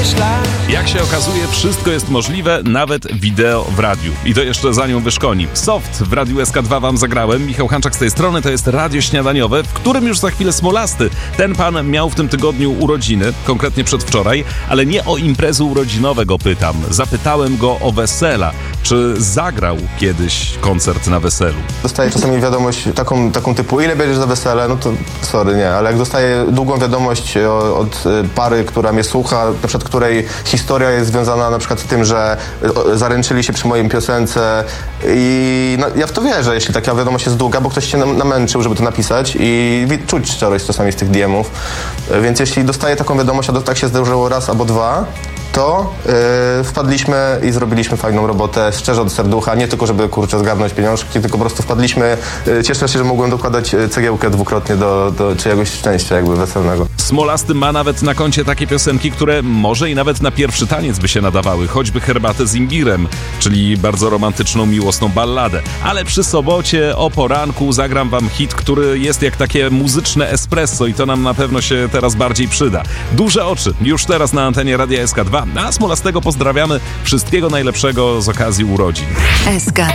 myślać. Jak się okazuje, wszystko jest możliwe, nawet wideo w radiu. I to jeszcze za nią wyszkoni. Soft w Radiu SK2 wam zagrałem. Michał Hanczak z tej strony, to jest radio śniadaniowe, w którym już za chwilę Smolasty. Ten pan miał w tym tygodniu urodziny, konkretnie przedwczoraj, ale nie o imprezy urodzinowe go pytam. Zapytałem go o wesela. Czy zagrał kiedyś koncert na weselu? Dostaję czasami wiadomość taką typu, ile bierzesz za wesele? No to sorry, nie, ale jak dostaję długą wiadomość od pary, która mnie słucha, na przykład której historia jest związana na przykład z tym, że zaręczyli się przy mojej piosence i no, ja w to wierzę, jeśli taka wiadomość jest długa, bo ktoś się namęczył, żeby to napisać i czuć szczerość czasami z tych DM-ów, więc jeśli dostaję taką wiadomość, a tak się zdarzyło raz albo dwa, to wpadliśmy i zrobiliśmy fajną robotę, szczerze od serducha, nie tylko żeby kurczę zgarnąć pieniążki, tylko po prostu wpadliśmy. Cieszę się, że mogłem dokładać cegiełkę dwukrotnie do czyjegoś szczęścia jakby weselnego. Smolasty ma nawet na koncie takie piosenki, które może i nawet na pierwszy taniec by się nadawały, choćby Herbatę z imbirem, czyli bardzo romantyczną, miłosną balladę. Ale przy sobocie o poranku zagram wam hit, który jest jak takie muzyczne espresso i to nam na pewno się teraz bardziej przyda. Duże oczy, już teraz na antenie Radia SK2, a Smolastego pozdrawiamy. Wszystkiego najlepszego z okazji urodzin. SK2